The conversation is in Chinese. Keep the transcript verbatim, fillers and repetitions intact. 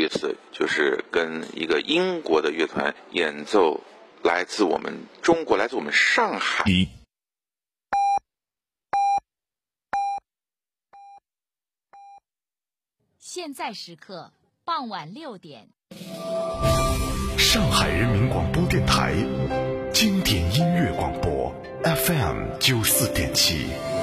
次，就是跟一个英国的乐团演奏来自我们中国，来自我们上海。 现在时刻傍晚六点， 上海人民广播电台经典音乐广播 F M 九四点七。